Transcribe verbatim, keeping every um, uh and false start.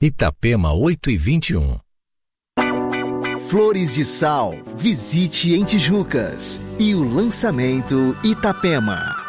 Itapema oito e vinte e um. Flores de Sal, visite em Tijucas. E o lançamento Itapema.